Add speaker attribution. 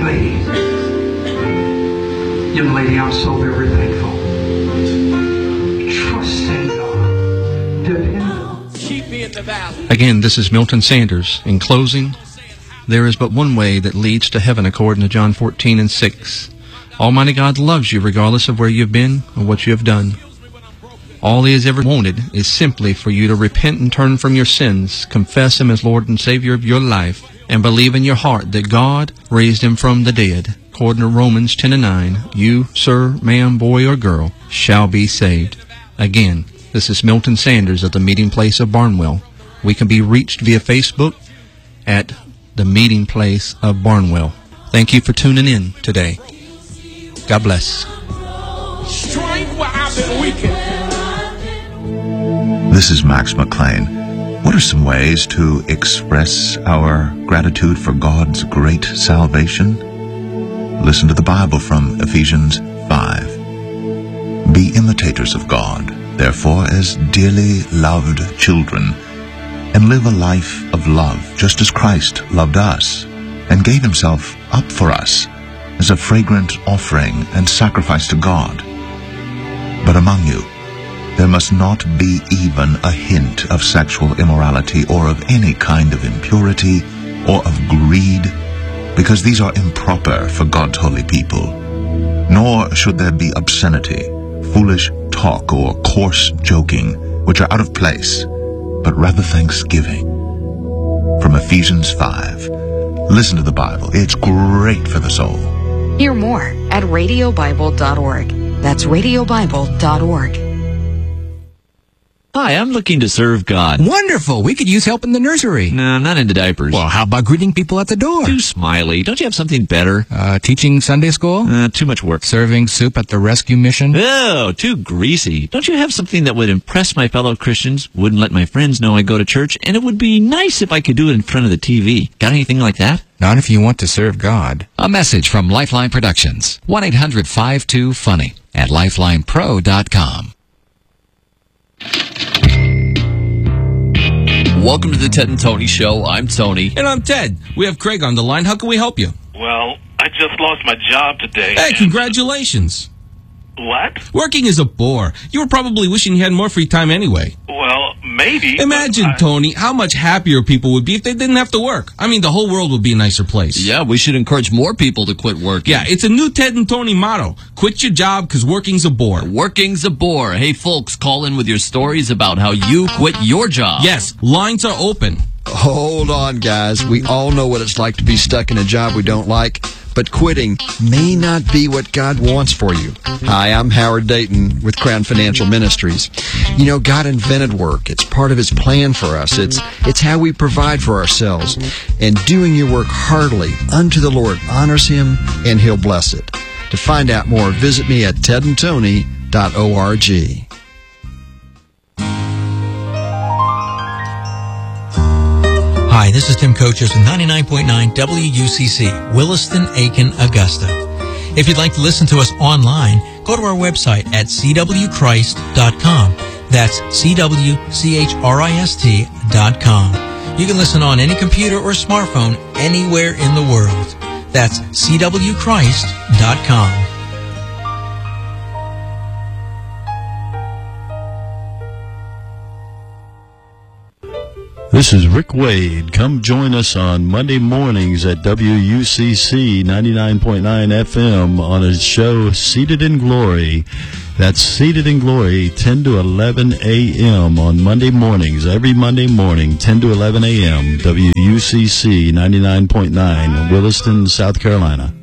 Speaker 1: Young lady, I'm so very thankful. Trust in God. Depend.
Speaker 2: Keep me in the valley.
Speaker 3: Again, this is Milton Sanders. In closing, there is but one way that leads to heaven according to John 14:6. Almighty God loves you regardless of where you've been or what you have done. All He has ever wanted is simply for you to repent and turn from your sins, confess Him as Lord and Savior of your life, and believe in your heart that God raised Him from the dead. According to Romans 10:9, you, sir, ma'am, boy, or girl, shall be saved. Again, this is Milton Sanders of the Meeting Place of Barnwell. We can be reached via Facebook at the Meeting Place of Barnwell. Thank you for tuning in today. God bless.
Speaker 2: Strength where I've been weakened.
Speaker 4: This is Max McLean. What are some ways to express our gratitude for God's great salvation? Listen to the Bible from Ephesians 5. Be imitators of God, therefore, as dearly loved children, and live a life of love, just as Christ loved us, and gave Himself up for us as a fragrant offering and sacrifice to God. But among you, there must not be even a hint of sexual immorality or of any kind of impurity or of greed, because these are improper for God's holy people. Nor should there be obscenity, foolish talk, or coarse joking, which are out of place, but rather thanksgiving. From Ephesians 5. Listen to the Bible. It's great for the soul.
Speaker 5: Hear more at radiobible.org. That's radiobible.org.
Speaker 6: Hi, I'm looking to serve God.
Speaker 7: Wonderful. We could use help in the nursery.
Speaker 6: No, not into diapers.
Speaker 7: Well, how about greeting people at the door?
Speaker 6: Too smiley. Don't you have something better?
Speaker 7: Teaching Sunday school?
Speaker 6: Too much work.
Speaker 7: Serving soup at the rescue mission?
Speaker 6: Oh, too greasy. Don't you have something that would impress my fellow Christians, wouldn't let my friends know I go to church, and it would be nice if I could do it in front of the TV? Got anything like that?
Speaker 7: Not if you want to serve God.
Speaker 8: A message from Lifeline Productions. 1-800-52-FUNNY at lifelinepro.com.
Speaker 9: Welcome to the Ted and Tony Show. I'm Tony.
Speaker 10: And I'm Ted. We have Craig on the line. How can we help you?
Speaker 11: Well, I just lost my job today.
Speaker 10: Hey, congratulations.
Speaker 11: What?
Speaker 10: Working is a bore. You were probably wishing you had more free time anyway.
Speaker 11: Well, maybe.
Speaker 10: Imagine, Tony, how much happier people would be if they didn't have to work. I mean, the whole world would be a nicer place.
Speaker 9: Yeah, we should encourage more people to quit working.
Speaker 10: Yeah, it's a new Ted and Tony motto. Quit your job because working's a bore.
Speaker 9: Working's a bore. Hey, folks, call in with your stories about how you quit your job.
Speaker 10: Yes, lines are open.
Speaker 12: Hold on, guys. We all know what it's like to be stuck in a job we don't like, but quitting may not be what God wants for you. Hi, I'm Howard Dayton with Crown Financial Ministries. You know, God invented work. It's part of His plan for us. It's how we provide for ourselves. And doing your work heartily unto the Lord honors Him, and He'll bless it. To find out more, visit me at tedandtony.org.
Speaker 13: Hi, this is Tim Coaches with 99.9 WUCC, Williston, Aiken, Augusta. If you'd like to listen to us online, go to our website at cwchrist.com. That's cwchrist.com. You can listen on any computer or smartphone anywhere in the world. That's cwchrist.com.
Speaker 14: This is Rick Wade. Come join us on Monday mornings at WUCC 99.9 FM on a show, Seated in Glory. That's Seated in Glory, 10 to 11 a.m. on Monday mornings. Every Monday morning, 10 to 11 a.m., WUCC 99.9, Williston, South Carolina.